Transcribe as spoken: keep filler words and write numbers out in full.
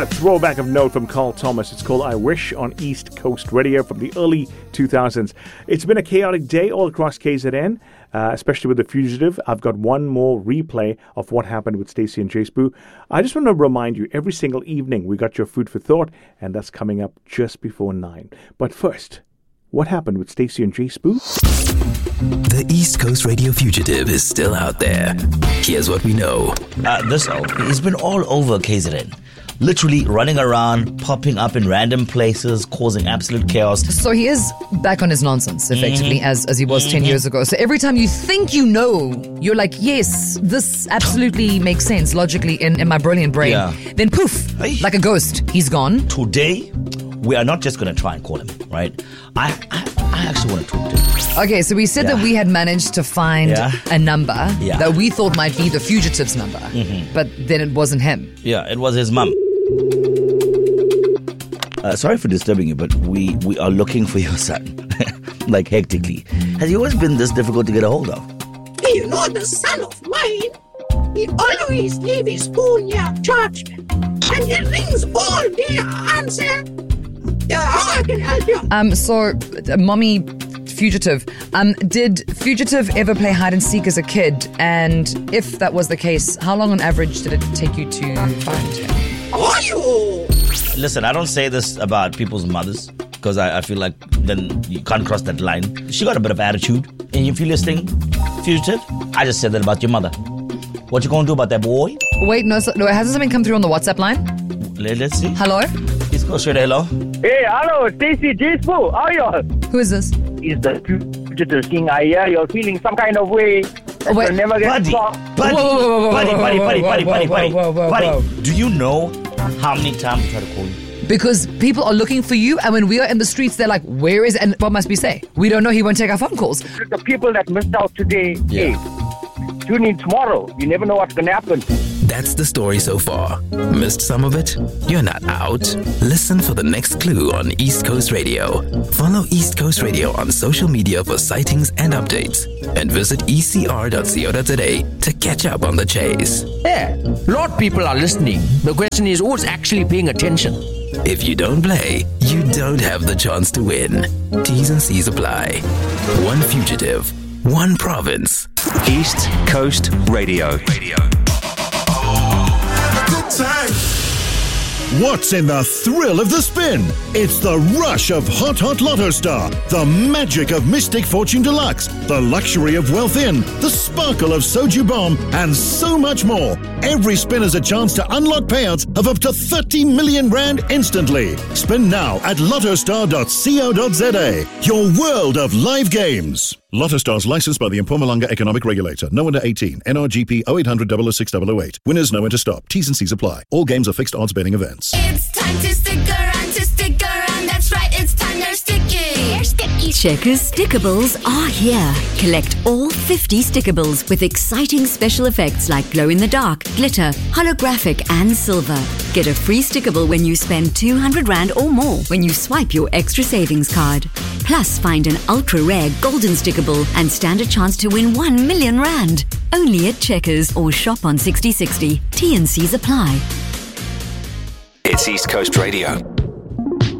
A throwback of note from Carl Thomas. It's called I Wish on East Coast Radio from the early two thousands. It's been a chaotic day all across K Z N, uh, especially with The Fugitive. I've got one more replay of what happened with Stacey and Jace Boo. I just want to remind you, every single evening we got your food for thought, and that's coming up just before nine. But first, what happened with Stacey and Jace Boo? The East Coast Radio Fugitive is still out there. Here's what we know. Uh, this, he's been all over K Z N. Literally running around, popping up in random places, causing absolute chaos. So he is back on his nonsense, effectively, mm-hmm. as, as he was mm-hmm. ten years ago. So every time you think you know, you're like, yes, this absolutely makes sense logically in, in my brilliant brain. Yeah. Then poof, hey. like a ghost, he's gone. Today, we are not just going to try and call him, right? I, I, I actually want to talk to him. Okay, so we said yeah. that we had managed to find yeah. a number yeah. that we thought might be the fugitive's number, mm-hmm. but then it wasn't him. Yeah, it was his mum. Uh, sorry for disturbing you, but we, we are looking for your son, like hectically. Has he always been this difficult to get a hold of? You know, the son of mine, he always leave his phone near church, and he rings all day, answer. Yeah, how I can help you? Um, so, uh, mommy, Fugitive, um, did Fugitive ever play hide and seek as a kid? And if that was the case, how long on average did it take you to find him? Are you? Listen, I don't say this about people's mothers because I, I feel like then you can't cross that line. She got a bit of attitude. And if you're listening, Fugitive, I just said that about your mother. What you gonna do about that boy? Wait, no, so, no hasn't something come through on the WhatsApp line? Let, let's see. Hello? Let's go straight. Hello. Hey, hello, Stacey, Jace Boo. How are you? Who is this? Is the Fugitive King. I hear you're feeling some kind of way. Oh, wait. Never get buddy, buddy, whoa, whoa, whoa, buddy, whoa, buddy, whoa, buddy, whoa, buddy, whoa, buddy, whoa, buddy, whoa, whoa, buddy. whoa. Do you know how many times we try to call you? Because people are looking for you, and when we are in the streets, they're like, where is it? And what must we say? We don't know. He won't take our phone calls. The people that missed out today, yeah. hey, tune in tomorrow. You never know what's going to happen. That's the story so far. Missed some of it? You're not out. Listen for the next clue on East Coast Radio. Follow East Coast Radio on social media for sightings and updates. And visit e c r dot co dot z a to catch up on the chase. Yeah, a lot of people are listening. The question is, who's actually paying attention? If you don't play, you don't have the chance to win. T's and C's apply. One fugitive, one province. East Coast Radio. Radio. What's in the thrill of the spin? It's the rush of Hot Hot Lotto Star, the magic of Mystic Fortune Deluxe, the luxury of Wealth Inn, the sparkle of Soju Bomb, and so much more. Every spin is a chance to unlock payouts of up to thirty million rand instantly. Spin now at lottostar dot co dot z a. Your world of live games. Lotto Stars licensed by the Mpumalanga Economic Regulator. No under eighteen. N R G P oh eight hundred, double oh six, double oh eight. Winners know when to stop. T's and C's apply. All games are fixed odds betting events. It's time to stick around, to stick around. That's right, it's time they're sticky. They're sticky. Checkers Stickables are here. Collect all fifty Stickables with exciting special effects like glow-in-the-dark, glitter, holographic and silver. Get a free Stickable when you spend two hundred rand or more when you swipe your extra savings card. Plus, find an ultra-rare golden Stickable and stand a chance to win one million rand. Only at Checkers or shop on sixty sixty. T and C's apply. It's East Coast Radio.